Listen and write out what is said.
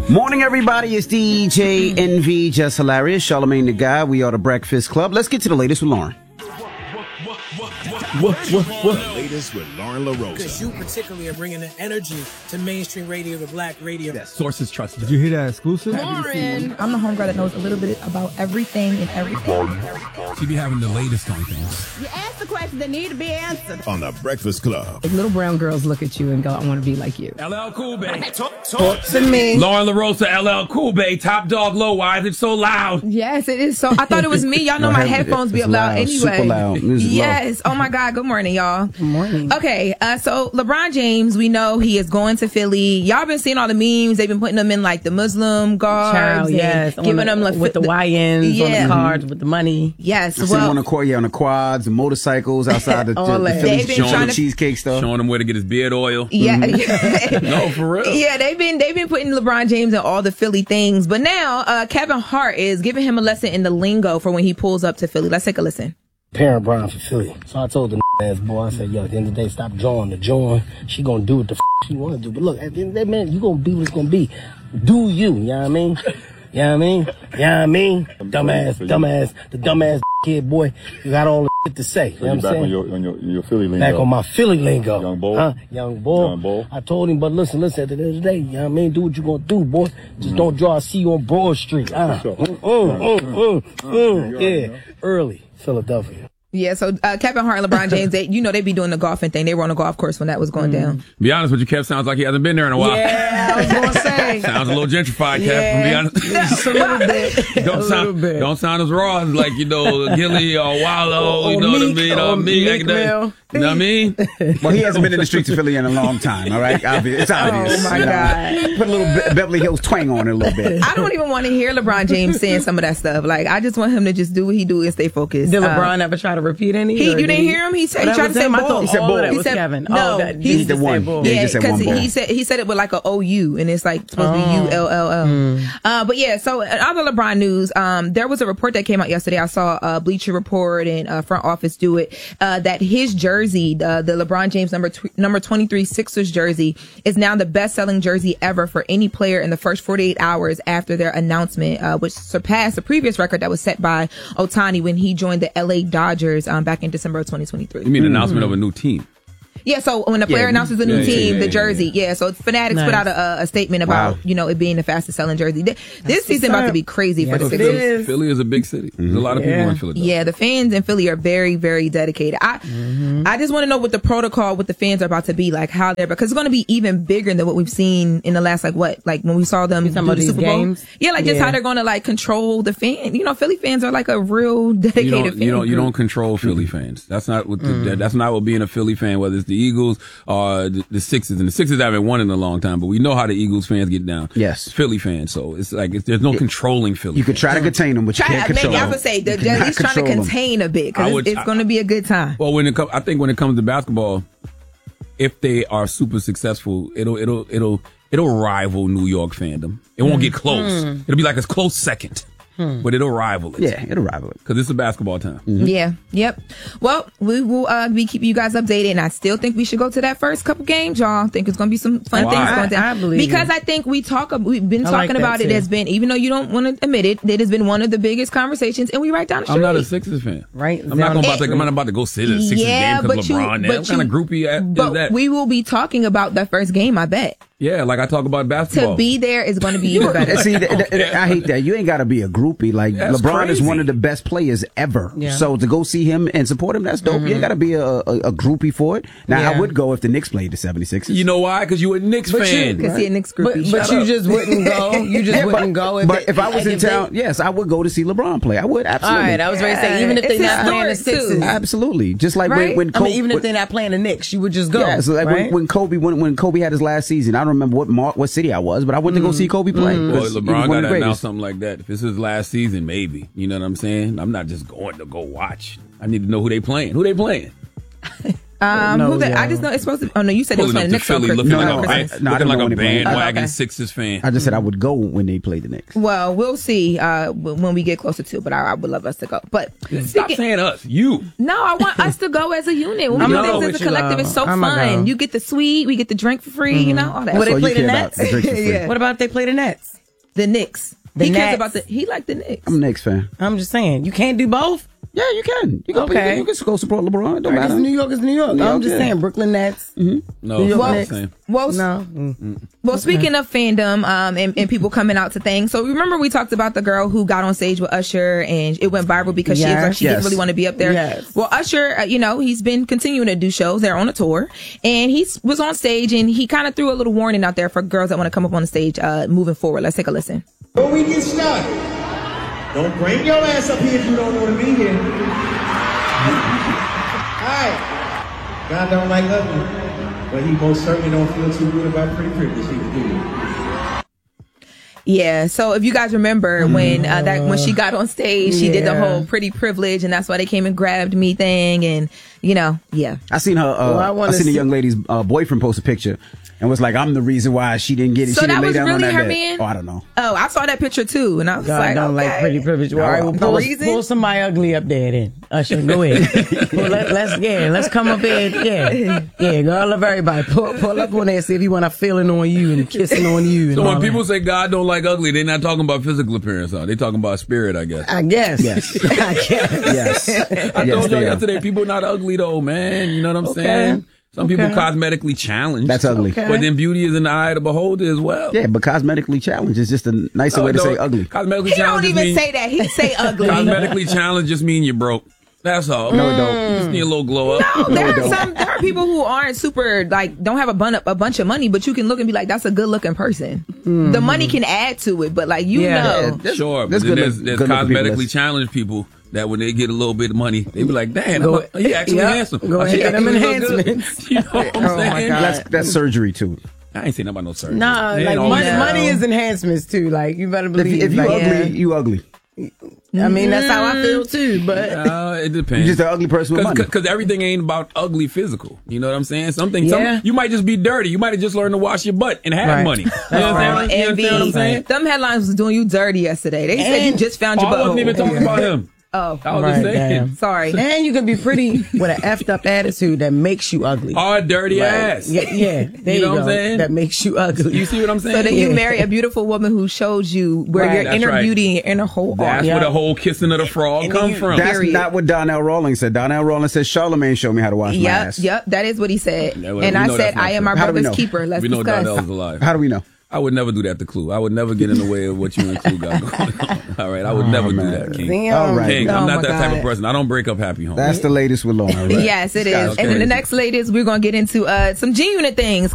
Morning, everybody. It's DJ NV, Just Hilarious, Charlamagne the Guy. We are the Breakfast Club. Let's get to the latest with Lauren. What? Latest with Lauren LaRosa. Because you particularly are bringing the energy to mainstream radio, to black radio. Yes. Sources trusted. Did you hear that exclusive? Lauren. I'm the homegirl that knows a little bit about everything and everything. She be having the latest on things. You ask the questions that need to be answered. On the Breakfast Club. Like little brown girls look at you and go, I want to be like you. LL Cool Bay. Talk to me. Lauren LaRosa, LL Cool Bay, Top Dog Low. Why is it so loud? Yes, it is so. I thought it was me. Y'all know my headphones be up loud anyway. Super loud. Yes. Oh my God. Good morning, y'all. Good morning. Okay. So LeBron James, we know he is going to Philly. Y'all been seeing all the memes. They've been putting them in like the Muslim guards. Child, yes. Giving them like with the YNs on the cards with the money. Yes. Well, on the quads, the motorcycles outside the Philly showing the cheesecake stuff. Showing him where to get his beard oil. Yeah. No, for real. Yeah, they've been putting LeBron James in all the Philly things. But now Kevin Hart is giving him a lesson in the lingo for when he pulls up to Philly. Let's take a listen. Parent Brown for Philly. So I told the ass boy, I said, yo, at the end of the day, stop drawing the joint. She gonna do what the she wanna do. But look, at the end of the day, man, you gonna be what it's gonna be. Do you know what I mean? You know what I mean? You know what I mean? The dumbass kid, boy, you got all the shit to say. You know what I'm saying? On your Philly lingo. Back on my Philly lingo. Young bull. Huh? Young bull. I told him, but listen, at the end of the day, you know what I mean? Do what you gonna do, boy. Just don't draw a C on Broad Street. Yeah. Early, Philadelphia. Yeah, so Kevin Hart and LeBron James, they be doing the golfing thing. They were on the golf course when that was going down. Be honest with you, Kev, sounds like he hasn't been there in a while. Yeah, I was going to say. Sounds a little gentrified, Kev. Be honest. Just a little bit. Don't sound as raw as like, Gilly or Wallow, you know what I mean? Or Meek, like that. You know what I mean? Well, he hasn't been in the streets of Philly in a long time, all right? It's obvious. Oh, my God. Put a little Beverly Hills twang on it a little bit. I don't even want to hear LeBron James saying some of that stuff. Like, I just want him to just do what he do and stay focused. Did LeBron ever try to repeat any? You didn't hear him? He tried to say ball. He said ball. He said Kevin. No, he said one. Yeah, because he said it with like a OU, and it's like supposed to be ULLL. But yeah, so other LeBron news, there was a report that came out yesterday. I saw Bleacher Report and Front Office do it, that his jersey, the LeBron James number 23 Sixers jersey, is now the best-selling jersey ever for any player in the first 48 hours after their announcement, which surpassed the previous record that was set by Ohtani when he joined the LA Dodgers back in December of 2023. You mean announcement of a new team? Yeah, so when a player announces a new team, the jersey, so Fanatics put out a statement about, it being the fastest selling jersey. This season about to be crazy for the Sixers. Philly is a big city. There's a lot of people in Philadelphia. Yeah, the fans in Philly are very, very dedicated. I just want to know what the protocol with the fans are about to be like, how they're, because it's going to be even bigger than what we've seen in the last, like when we saw them do the Super Bowl. Games? Yeah, like just how they're going to like control the fan. Philly fans are like a real dedicated fan. You don't control Philly fans. That's not what that's not what being a Philly fan, whether it's the Eagles or the Sixers. And the Sixers haven't won in a long time, but we know how the Eagles fans get down. Yes. Philly fans. So it's like there's no controlling Philly. You could try to contain them, but you can't control them. I would say at least trying to contain a bit, because it's going to be a good time. Well, I think when it comes to basketball, if they are super successful, it'll rival New York fandom. It won't get close. It'll be like a close second. But it'll rival it. Yeah, it'll rival it. Because it's a basketball time. Yeah, yep. Well, we will be keeping you guys updated, and I still think we should go to that first couple games, y'all. I think it's going to be some fun things going down. I believe because I think we've been talking about it. Has been, even though you don't want to admit it has been one of the biggest conversations, and we right down the street. I'm not a Sixers fan. Right. I'm not about to go sit at a Sixers game because LeBron. What kind of groupie is that? We will be talking about that first game, I bet. Yeah, like I talk about basketball. To be there is going to be even better. See, I hate that. You ain't got to be a groupie. Like, LeBron is one of the best players ever. Yeah. So to go see him and support him, that's dope. You ain't got to be a groupie for it. Now, I would go if the Knicks played the 76ers. You know why? Because you a Knicks fan. Because he a Knicks groupie. But you just wouldn't go? You just wouldn't go? But if I was in town, yes, I would go to see LeBron play. I would, absolutely. All right, I was ready to say, even if they're not playing the Sixers. Absolutely. Just like when Kobe. Even if they're not playing the Knicks, you would just go. Yeah, so like when Kobe had his last season, I don't remember what city I was, but I went to go see Kobe play. Well, LeBron got to announce something like that. If it's his last season, maybe. You know what I'm saying? I'm not just going to go watch. I need to know who they playing. Who they playing? I just know it's supposed to. Oh no, you said it was playing the Knicks. Looking like a bandwagon Sixers fan. I just said I would go when they play the Knicks. Well, we'll see when we get closer to. But I would love us to go. But stop saying us. You. No, I want us to go as a unit. When we do things as a collective, it's so fun. You get the suite, we get the drink for free. You know all that. Will they play the Nets? What about if they play the Nets? The Knicks. He cares about he liked the Knicks. I'm a Knicks fan. I'm just saying, you can't do both? Yeah, you can. You can go support LeBron. It don't matter. New York is New York. I'm just saying, Brooklyn Nets. No, New York Knicks. Knicks. Well, speaking of fandom and people coming out to things, so remember we talked about the girl who got on stage with Usher and it went viral because she didn't really want to be up there. Yes. Well, Usher, he's been continuing to do shows. They're on a tour, and he was on stage and he kind of threw a little warning out there for girls that want to come up on the stage moving forward. Let's take a listen. Before we get started, don't bring your ass up here if you don't want to be here. Alright. God don't like ugly, but he most certainly don't feel too good about pretty privilege either, do you? Yeah, so if you guys remember when she got on stage, she did the whole pretty privilege, and that's why they came and grabbed me thing, and I seen her. I seen the young lady's boyfriend post a picture and was like, "I'm the reason why she didn't get it." So she didn't that lay was down really on that her bed. man? Oh, I don't know. Oh, I saw that picture too, and I was God don't like pretty privilege. All right, well, pull somebody ugly up there then. Usher, go ahead. Let's come up here. Yeah, girl, I love everybody. Pull up on there, see if you want a feeling on you and kissing on you. So when people say God don't like ugly, they're not talking about physical appearance, huh? They're talking about spirit, I guess. Yes. Yes. I told y'all yesterday, people not ugly though, man. You know what I'm saying? Some people cosmetically challenged. That's ugly. But then beauty is in the eye of the beholder as well. Yeah, but cosmetically challenged is just a nicer way to say ugly. Cosmetically he challenged don't even say that. He say ugly. Cosmetically challenged just mean you're broke. That's all. No, it don't. You just need a little glow up. No, there are people who aren't super, don't have a bunch of money, but you can look and be like, that's a good looking person. Mm-hmm. The money can add to it, but know. Sure, but then there's cosmetically challenged people that when they get a little bit of money, they be like, damn, he actually handsome. Go ahead, get them enhancements. You know what I'm saying? That's surgery too. I ain't saying about no surgery. Nah, money is enhancements too. Like, you better believe. If you ugly, you ugly. I mean, that's how I feel too, but it depends. You're just an ugly person with money. Because everything ain't about ugly physical. You know what I'm saying? You might just be dirty. You might have just learned to wash your butt and have money. You understand what I'm saying? Them headlines was doing you dirty yesterday. They said you just found your butt. I wasn't even talking about him. Oh, I was just saying. Sorry. And you can be pretty with an effed up attitude that makes you ugly. Or dirty ass. Yeah. There you know what I'm saying? That makes you ugly. You see what I'm saying? So then you marry a beautiful woman who shows you where your inner beauty and your inner whole That's where the whole kissing of the frog come from. That's not what Donnell Rawlings said. Donnell Rawlings said, Charlamagne showed me how to wash my ass. Yep, that is what he said. And I said, I am my brother's keeper. Let's discuss. We know Donnell's alive. How do we know? I would never do that to Clue. I would never get in the way of what you and Clue got going on. All right, I would never do that, King. All right. King, I'm not that type of person. I don't break up happy homes. That's the latest with Lauren. Right? Yes, it is. And in the next latest, we're going to get into some G-Unit things.